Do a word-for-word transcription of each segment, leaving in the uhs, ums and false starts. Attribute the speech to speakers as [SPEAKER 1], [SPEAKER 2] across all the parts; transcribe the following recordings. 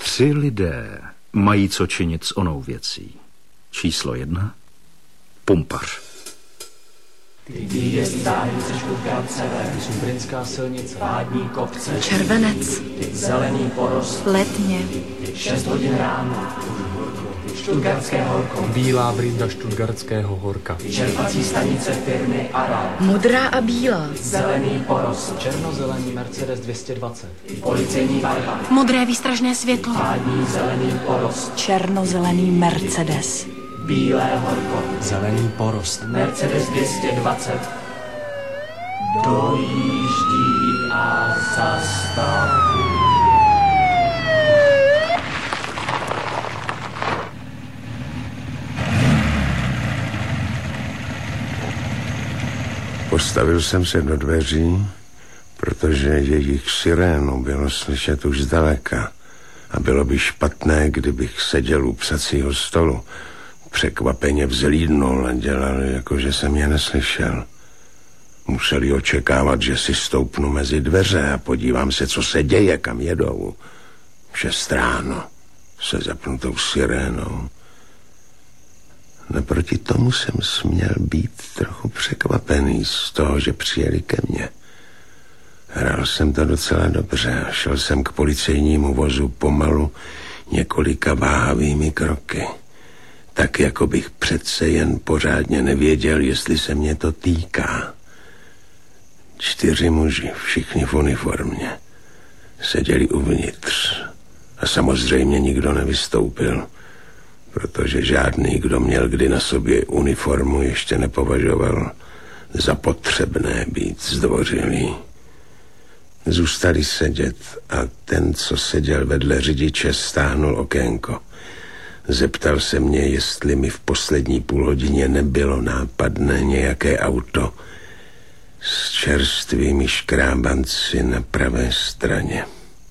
[SPEAKER 1] Tři lidé mají co činit s onou věcí. Číslo jedna. Pumpař.
[SPEAKER 2] Červenec.
[SPEAKER 3] Zelený porost.
[SPEAKER 2] Letně.
[SPEAKER 3] Šest hodin ráno. Štutgardské horko.
[SPEAKER 4] Bílá brinda Štutgardského horka.
[SPEAKER 3] Čerpací stanice firmy Aral.
[SPEAKER 2] Modrá a bílá.
[SPEAKER 3] Zelený porost.
[SPEAKER 4] Černozelený Mercedes dvě stě dvacet.
[SPEAKER 3] Policejní barva.
[SPEAKER 2] Modré výstražné světlo.
[SPEAKER 3] Pádní zelený porost.
[SPEAKER 2] Černozelený Mercedes.
[SPEAKER 3] Bílé horko.
[SPEAKER 4] Zelený porost.
[SPEAKER 3] Mercedes dvě stě dvacet. Dojíždí a zastaví.
[SPEAKER 5] Postavil jsem se do dveří, protože jejich sirénu bylo slyšet už zdaleka a bylo by špatné, kdybych seděl u psacího stolu. Překvapeně vzlídnul a dělal, jako že jsem je neslyšel. Museli očekávat, že si stoupnu mezi dveře a podívám se, co se děje, kam jedou. Šest ráno se zapnutou sirénou. Naproti tomu jsem směl být trochu překvapený z toho, že přijeli ke mně. Hrál jsem to docela dobře a šel jsem k policejnímu vozu pomalu několika váhavými kroky. Tak, jako bych přece jen pořádně nevěděl, jestli se mě to týká. Čtyři muži, všichni v uniformě, seděli uvnitř a samozřejmě nikdo nevystoupil, protože žádný, kdo měl kdy na sobě uniformu, ještě nepovažoval za potřebné být zdvořilý. Zůstali sedět a ten, co seděl vedle řidiče, stáhnul okénko. Zeptal se mě, jestli mi v poslední půlhodině nebylo nápadné nějaké auto s čerstvými škrábanci na pravé straně.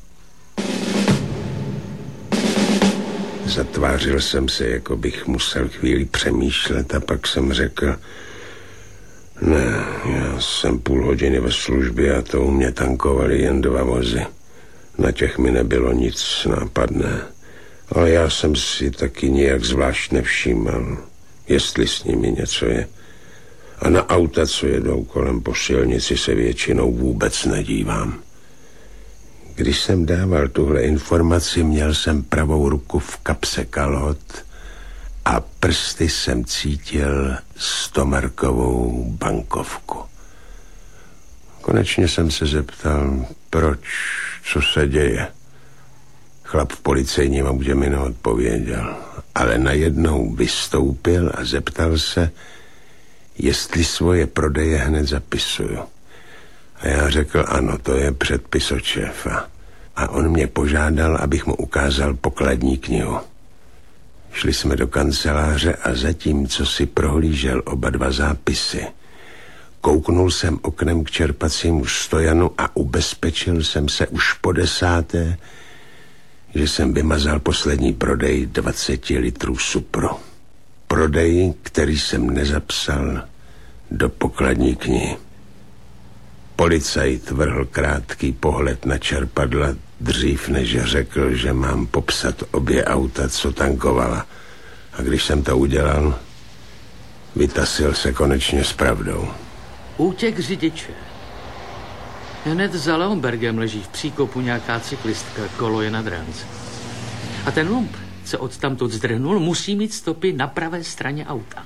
[SPEAKER 5] Zatvářil jsem se, jako bych musel chvíli přemýšlet a pak jsem řekl, ne, já jsem půl hodiny ve službě a to u mě tankovali jen dva vozy. Na těch mi nebylo nic nápadné, ale já jsem si taky nijak zvlášť nevšímal, jestli s nimi něco je. A na auta, co jedou kolem po silnici, se většinou vůbec nedívám. Když jsem dával tuhle informaci, měl jsem pravou ruku v kapse kalhot a prsty jsem cítil stomarkovou bankovku. Konečně jsem se zeptal, proč, co se děje. Chlap v policejním autě mi neodpověděl, ale najednou vystoupil a zeptal se, jestli svoje prodeje hned zapisuju. A já řekl, ano, to je předpis od šéfa. A on mě požádal, abych mu ukázal pokladní knihu. Šli jsme do kanceláře a zatímco si prohlížel oba dva zápisy, kouknul jsem oknem k čerpacímu stojanu a ubezpečil jsem se už po desáté, že jsem vymazal poslední prodej dvacet litrů supru. Prodej, který jsem nezapsal do pokladní knihy. Policajt vrhl krátký pohled na čerpadla dřív, než řekl, že mám popsat obě auta, co tankovala. A když jsem to udělal, vytasil se konečně s pravdou.
[SPEAKER 6] Útěk řidiče. Hned za Leonbergem leží v příkopu nějaká cyklistka, kolo je na dránce. A ten lump, co odtamtud zdrhnul, musí mít stopy na pravé straně auta.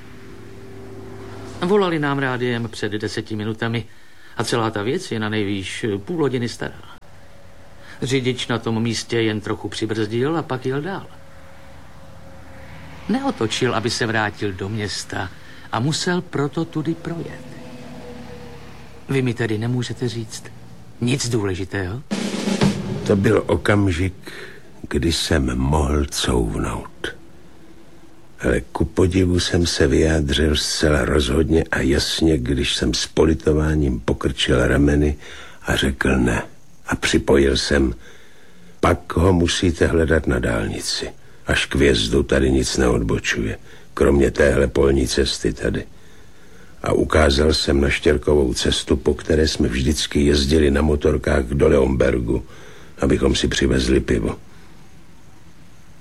[SPEAKER 6] Volali nám rádiem před deseti minutami a celá ta věc je na nejvýš půl hodiny stará. Řidič na tom místě jen trochu přibrzdil a pak jel dál. Neotočil, aby se vrátil do města a musel proto tudy projet. Vy mi tedy nemůžete říct nic důležitého?
[SPEAKER 5] To byl okamžik, kdy jsem mohl couvnout. Ale ku podivu jsem se vyjádřil zcela rozhodně a jasně, když jsem s politováním pokrčil rameny a řekl ne. A připojil jsem, pak ho musíte hledat na dálnici. Až k vjezdu tady nic neodbočuje, kromě téhle polní cesty tady. A ukázal jsem na štěrkovou cestu, po které jsme vždycky jezdili na motorkách do Leonbergu, abychom si přivezli pivo.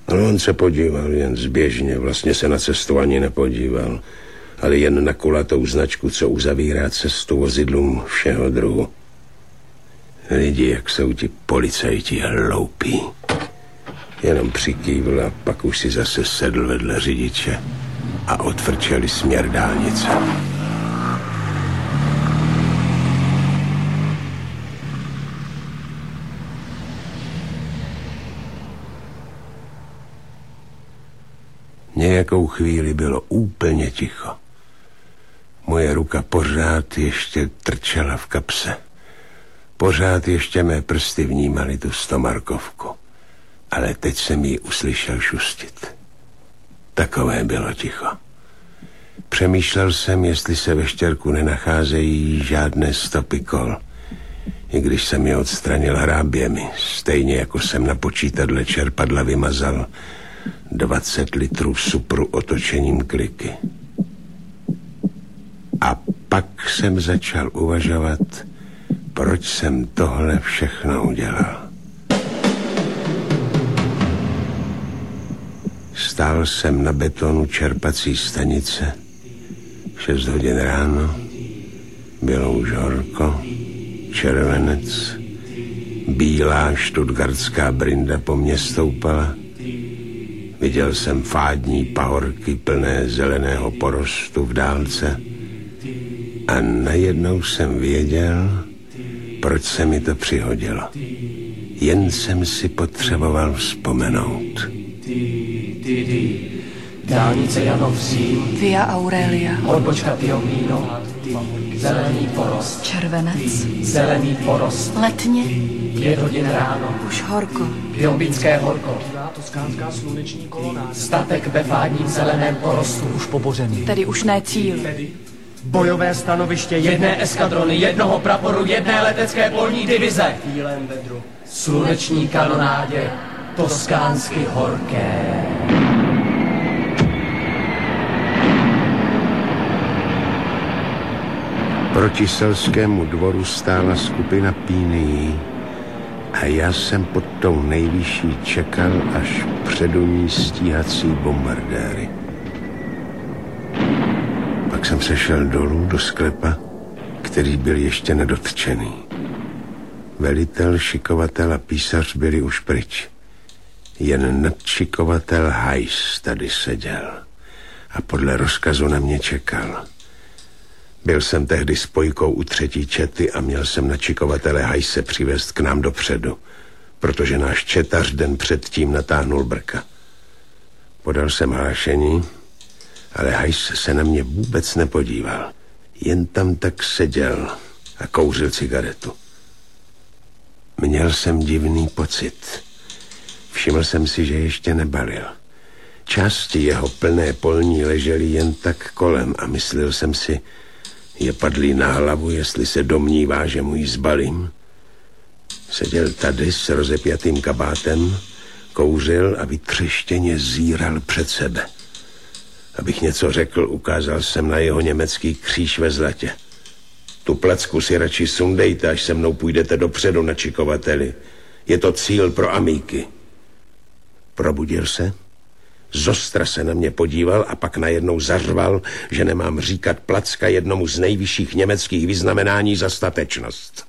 [SPEAKER 5] Ale on se podíval jen zběžně, vlastně se na cestu ani nepodíval, ale jen na kulatou značku, co uzavírá cestu vozidlům všeho druhu. Lidi, jak jsou ti policajti hloupí. Jenom přikývl a pak už si zase sedl vedle řidiče a odvrčeli směr dálnice. Nějakou chvíli bylo úplně ticho. Moje ruka pořád ještě trčela v kapse. Pořád ještě mé prsty vnímaly tu stomarkovku. Ale teď jsem ji uslyšel šustit. Takové bylo ticho. Přemýšlel jsem, jestli se ve štěrku nenacházejí žádné stopy kol. I když jsem je odstranil hráběmi, stejně jako jsem na počítadle čerpadla vymazal dvacet litrů supru otočením kliky. A pak jsem začal uvažovat, proč jsem tohle všechno udělal. Stál jsem na betonu čerpací stanice. Šest hodin ráno. Bylo už horko. Červenec. Bílá štutgartská brinda po mně stoupala. Viděl jsem fádní pahorky plné zeleného porostu v dálce. A najednou jsem věděl, proč se mi to přihodilo. Jen jsem si potřeboval vzpomenout.
[SPEAKER 3] Dálnice Janov Řím,
[SPEAKER 2] Via Aurelia.
[SPEAKER 3] odbočka Tiomino, zelený porost,
[SPEAKER 2] Červenec.
[SPEAKER 3] zelený porost,
[SPEAKER 2] Letně.
[SPEAKER 3] pět hodin ráno,
[SPEAKER 2] Už horko.
[SPEAKER 3] Jombinské horko,
[SPEAKER 4] Toskánská sluneční kolonáda.
[SPEAKER 3] statek ve fádním zeleném porostu,
[SPEAKER 4] Už pobořený.
[SPEAKER 2] Tedy už ne cíl.
[SPEAKER 3] bojové stanoviště jedné eskadrony, jednoho praporu, jedné letecké polní divize,
[SPEAKER 4] Bílém vedru.
[SPEAKER 3] sluneční kanonádě, toskánsky horké.
[SPEAKER 5] Proti selskému dvoru stála skupina pínií a já jsem pod tou nejvyšší čekal, až předu ní stíhací bombardéry. Pak jsem přešel dolů do sklepa, který byl ještě nedotčený. Velitel, šikovatel a písař byli už pryč. Jen nadšikovatel Heiss tady seděl a podle rozkazu na mě čekal. Byl jsem tehdy spojkou u třetí čety a měl jsem nadšikovatele Heisse přivést k nám dopředu, protože náš četař den předtím natáhnul brka. Podal jsem hlášení, ale Heiss se na mě vůbec nepodíval. Jen tam tak seděl a kouřil cigaretu. Měl jsem divný pocit. Všiml jsem si, že ještě nebalil. Části jeho plné polní ležely jen tak kolem a myslel jsem si, je padlý na hlavu, jestli se domnívá, že mu ji zbalím. Seděl tady s rozepjatým kabátem, kouřil a vytřeštěně zíral před sebe. Abych něco řekl, ukázal jsem na jeho německý kříž ve zlatě. Tu placku si radši sundejte, až se mnou půjdete dopředu na čikovateli. Je to cíl pro amíky. Probudil se, zostra se na mě podíval a pak najednou zařval, že nemám říkat placka jednomu z nejvyšších německých vyznamenání za statečnost.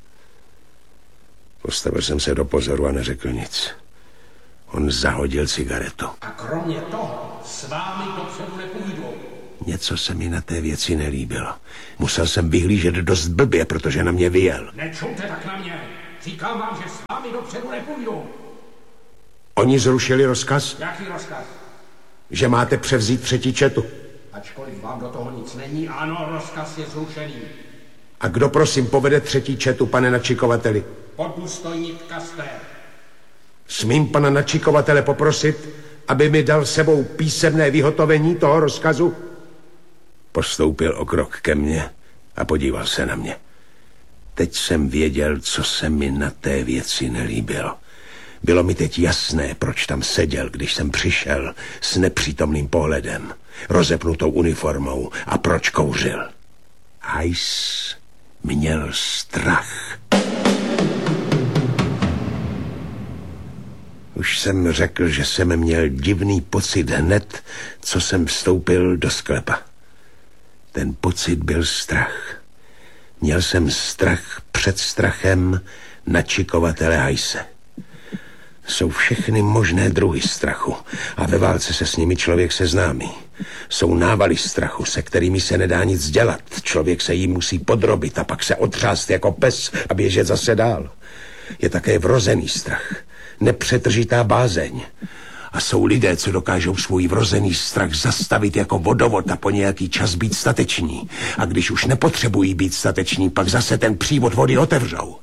[SPEAKER 5] Postavil jsem se do pozoru a neřekl nic. On zahodil cigaretu.
[SPEAKER 7] A kromě toho s vámi dopředu nepůjdu.
[SPEAKER 5] Něco se mi na té věci nelíbilo. Musel jsem vyhlížet dost blbě, protože na mě vyjel.
[SPEAKER 7] Nečumte tak na mě. Říkám vám, že s vámi dopředu nepůjdu.
[SPEAKER 5] Oni zrušili rozkaz,
[SPEAKER 7] Jaký rozkaz?
[SPEAKER 5] že máte převzít třetí četu.
[SPEAKER 7] Ačkoliv vám do toho nic není, ano, rozkaz je zrušený.
[SPEAKER 5] A kdo prosím povede třetí četu, pane načikovateli?
[SPEAKER 7] Podůstojník Kaster.
[SPEAKER 5] Smím pana načikovatele poprosit, aby mi dal sebou písemné vyhotovení toho rozkazu? Postoupil o krok ke mně a podíval se na mě. Teď jsem věděl, co se mi na té věci nelíbilo. Bylo mi teď jasné, proč tam seděl, když jsem přišel s nepřítomným pohledem, rozepnutou uniformou a proč kouřil. Heiss měl strach. Už jsem řekl, že jsem měl divný pocit hned, co jsem vstoupil do sklepa. Ten pocit byl strach. Měl jsem strach před strachem načikovatele Hayse. Jsou všechny možné druhy strachu a ve válce se s nimi člověk seznámí. Jsou návaly strachu, se kterými se nedá nic dělat. Člověk se jí musí podrobit a pak se otřást jako pes a běžet zase dál. Je také vrozený strach, nepřetržitá bázeň. A jsou lidé, co dokážou svůj vrozený strach zastavit jako vodovod a po nějaký čas být stateční. A když už nepotřebují být stateční, pak zase ten přívod vody otevřou.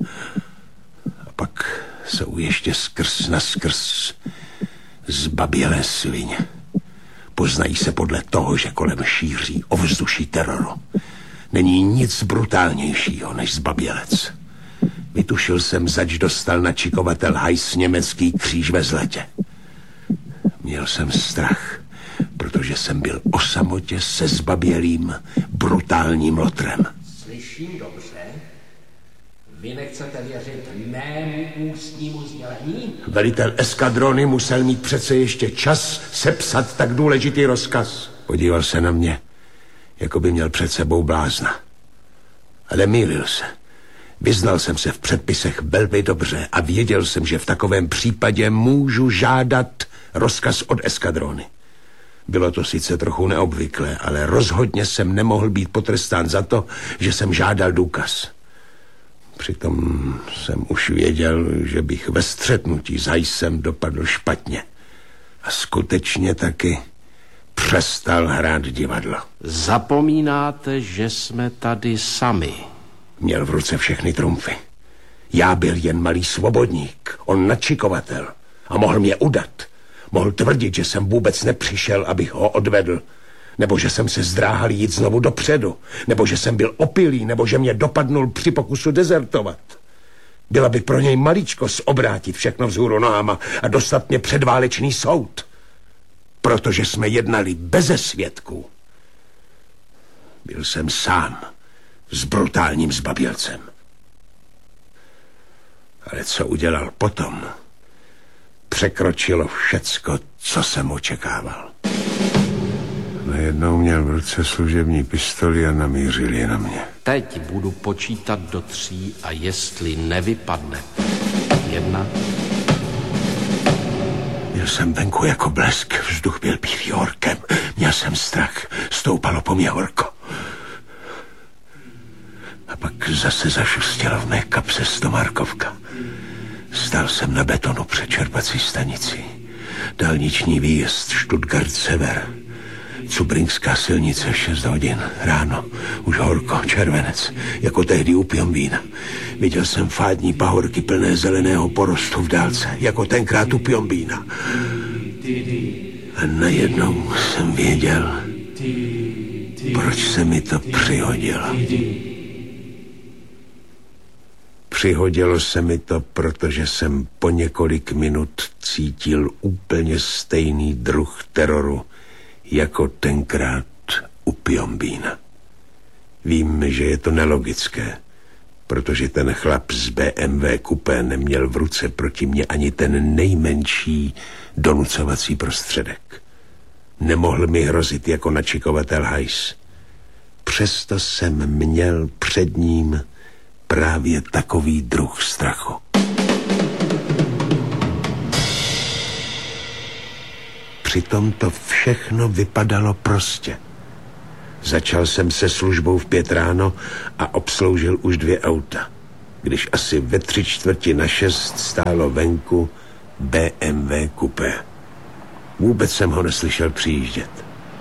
[SPEAKER 5] A pak jsou ještě skrz na skrz zbabělé svině. Poznají se podle toho, že kolem šíří ovzduší teroru. Není nic brutálnějšího než zbabělec. Vytušil jsem, zač dostal načikovatel Hayse německý kříž ve zletě. Měl jsem strach, protože jsem byl o samotě se zbabělým, brutálním lotrem.
[SPEAKER 7] Slyším dobře? Vy nechcete věřit mému ústnímu sdělení?
[SPEAKER 5] Velitel eskadrony musel mít přece ještě čas sepsat tak důležitý rozkaz. Podíval se na mě, jako by měl před sebou blázna. Ale mýlil se. Vyznal jsem se v předpisech velmi dobře a věděl jsem, že v takovém případě můžu žádat rozkaz od eskadrony. Bylo to sice trochu neobvyklé, ale rozhodně jsem nemohl být potrestán za to, že jsem žádal důkaz. Přitom jsem už věděl, že bych ve střetnutí s Haysem dopadl špatně. A skutečně taky přestal hrát divadlo.
[SPEAKER 8] Zapomínáte, že jsme tady sami.
[SPEAKER 5] Měl v ruce všechny trumfy. Já byl jen malý svobodník, on načikovatel. A mohl mě udat. Mohl tvrdit, že jsem vůbec nepřišel, abych ho odvedl. Nebo že jsem se zdráhal jít znovu dopředu. Nebo že jsem byl opilý, nebo že mě dopadnul při pokusu dezertovat. Byla by pro něj maličkost obrátit všechno vzhůru nohama a dostat mě před válečný soud. Protože jsme jednali beze svědků. Byl jsem sám s brutálním zbabělcem. Ale co udělal potom, překročilo všecko, co jsem očekával. Najednou měl v ruce služební pistoli a namířil je na mě.
[SPEAKER 8] Teď budu počítat do tří a jestli nevypadne. Jedna.
[SPEAKER 5] Byl jsem venku jako blesk, vzduch byl bílý horkem. Měl jsem strach, stoupalo po mě horko. A pak zase zašustěla v mé kapse stomarkovka. Stál jsem na betonu před čerpací stanicí. Dálniční výjezd Stuttgart Sever. Cubringská silnice, šest hodin, ráno, už horko, červenec, jako tehdy u Pjombína. Viděl jsem fádní pahorky plné zeleného porostu v dálce, jako tenkrát u Pjombína. A najednou jsem věděl, proč se mi to přihodilo. Přihodilo se mi to, protože jsem po několik minut cítil úplně stejný druh teroru, jako tenkrát u Pjombína. Vím, že je to nelogické, protože ten chlap z bé em vé kupé neměl v ruce proti mně ani ten nejmenší donucovací prostředek. Nemohl mi hrozit jako načikovatel Hayse. Přesto jsem měl před ním právě takový druh strachu. Přitom to všechno vypadalo prostě. Začal jsem se službou v pět ráno a obsloužil už dvě auta. Když asi ve tři čtvrti na šest stálo venku bé em vé kupé. Vůbec jsem ho neslyšel přijíždět.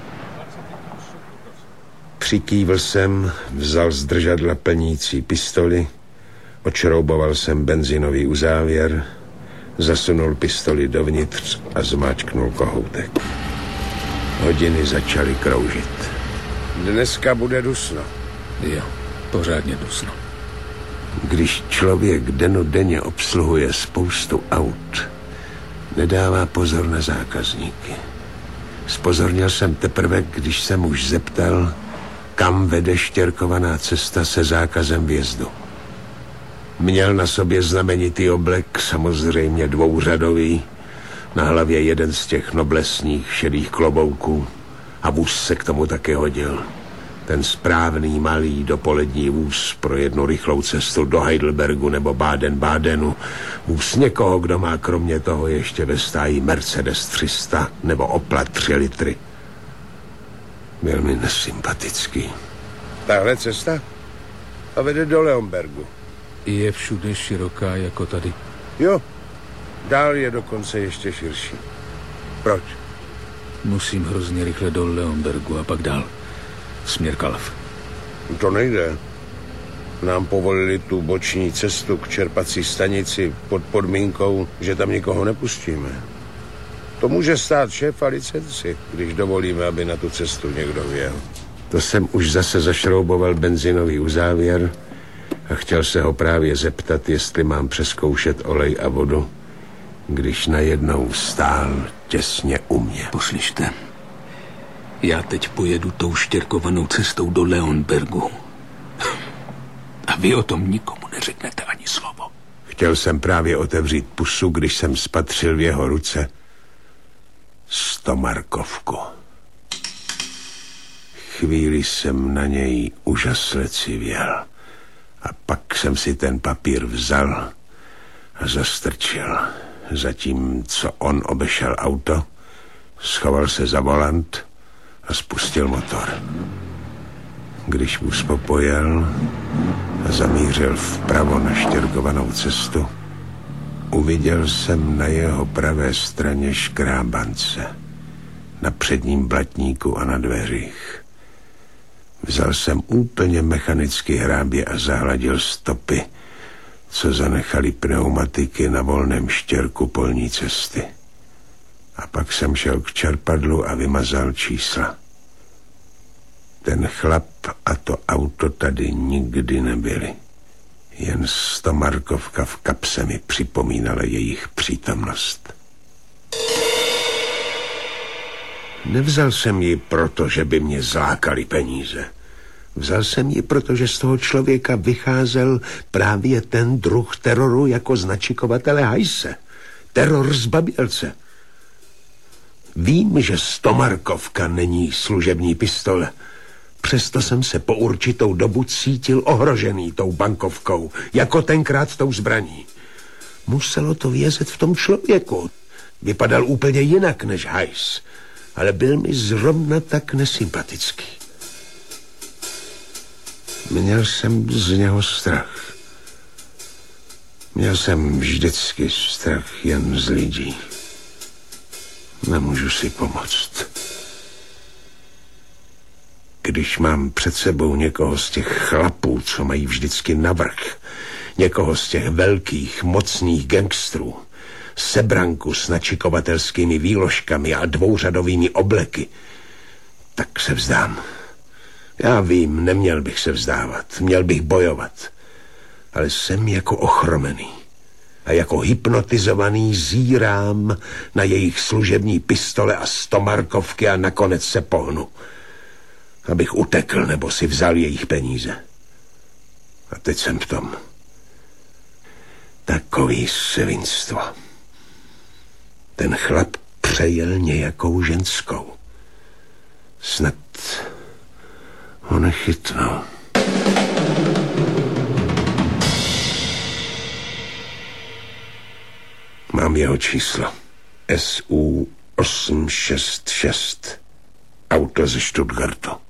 [SPEAKER 5] Přikývl jsem, vzal z držadla plnící pistoli, odšrouboval jsem benzinový uzávěr, zasunul pistoli dovnitř a zmáčknul kohoutek. Hodiny začaly kroužit. Dneska bude dusno.
[SPEAKER 1] Jo, pořádně dusno.
[SPEAKER 5] Když člověk dennodenně obsluhuje spoustu aut, nedává pozor na zákazníky. Spozornil jsem teprve, když jsem už zeptal, kam vede štěrkovaná cesta se zákazem vjezdu. Měl na sobě znamenitý oblek, samozřejmě dvouřadový, Na hlavě jeden z těch noblesních šedých klobouků a vůz se k tomu také hodil. Ten správný malý dopolední vůz pro jednu rychlou cestu do Heidelbergu nebo Baden-Badenu. Vůz někoho, kdo má kromě toho ještě ve stáji Mercedes tři sta nebo Opla tři litry. Byl mi nesympatický. Tahle cesta a vede do Leonbergu.
[SPEAKER 9] Je všude široká jako tady?
[SPEAKER 5] Jo, dál je dokonce ještě širší. Proč?
[SPEAKER 9] Musím hrozně rychle do Leonbergu a pak dál. Směr Kalv.
[SPEAKER 5] To nejde. Nám povolili tu boční cestu k čerpací stanici pod podmínkou, že tam nikoho nepustíme. To může stát šéfa licenci, když dovolíme, aby na tu cestu někdo vjel. To jsem už zase zašrouboval benzinový uzávěr a chtěl se ho právě zeptat, jestli mám přezkoušet olej a vodu, když najednou stál těsně u mě.
[SPEAKER 9] Poslyšte, já teď pojedu tou štěrkovanou cestou do Leonbergu. A vy o tom nikomu neřeknete ani slovo.
[SPEAKER 5] Chtěl jsem právě otevřít pusu, když jsem spatřil v jeho ruce stomarkovku. Chvíli jsem na něj úžasle civěl a pak jsem si ten papír vzal a zastrčil. Zatímco on obešel auto, schoval se za volant a spustil motor. Když vůz popojel a zamířil vpravo na štěrkovanou cestu, uviděl jsem na jeho pravé straně škrábance, na předním blatníku a na dveřích. Vzal jsem úplně mechanicky hrábě a zahladil stopy, co zanechali pneumatiky na volném štěrku polní cesty. A pak jsem šel k čerpadlu a vymazal čísla. Ten chlap a to auto tady nikdy nebyli. Jen stomarkovka v kapse mi připomínala jejich přítomnost. Nevzal jsem ji proto, že by mě zlákali peníze. Vzal jsem ji, protože z toho člověka vycházel právě ten druh teroru jako značikovatele hajse. Teror zbabělce. Vím, že stomarkovka není služební pistole. Přesto jsem se po určitou dobu cítil ohrožený tou bankovkou, jako tenkrát tou zbraní. Muselo to vězet v tom člověku. Vypadal úplně jinak než hajs, ale byl mi zrovna tak nesympatický. Měl jsem z něho strach. Měl jsem vždycky strach jen z lidí. Nemůžu si pomoct. Když mám před sebou někoho z těch chlapů, co mají vždycky navrch, někoho z těch velkých, mocných gangstrů, sebranku s načikovatelskými výložkami a dvouřadovými obleky, tak se vzdám. Já vím, neměl bych se vzdávat, měl bych bojovat, ale jsem jako ochromený a jako hypnotizovaný zírám na jejich služební pistole a stomarkovky a nakonec se pohnu, abych utekl nebo si vzal jejich peníze. A teď jsem v tom. Takový svinstvo. Ten chlap přejel nějakou ženskou. Snad ho nechytnou. Mám jeho číslo. S U osm šest šest. Auto ze Stuttgartu.